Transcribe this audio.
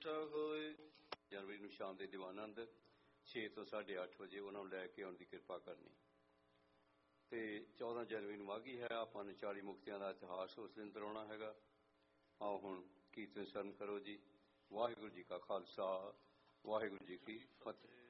ਇਕੱਠਾ ਹੋਏ। ਜਨਵਰੀ ਨੂੰ ਸ਼ਾਮ ਦੇ ਦੀਵਾਨੰਦ 6 ਤੋਂ 8:30 ਵਜੇ ਉਹਨਾਂ ਨੂੰ ਲੈ ਕੇ ਆਉਣ ਦੀ ਕਿਰਪਾ ਕਰਨੀ। ਤੇ 14 ਜਨਵਰੀ ਨੂੰ ਮਾਘੀ ਹੈ। ਆਪਾਂ ਨੂੰ 40 ਮੁਕਤਿਆਂ ਦਾ ਇਤਿਹਾਸ ਉਸ ਦਿਨ ਦਰਾਉਣਾ ਹੈਗਾ। ਆਓ ਹੁਣ ਕੀਰਤਨ ਸਰਵਣ ਕਰੋ ਜੀ। ਵਾਹਿਗੁਰੂ ਜੀ ਕਾ ਖਾਲਸਾ, ਵਾਹਿਗੁਰੂ ਜੀ ਕੀ ਫਤਿਹ।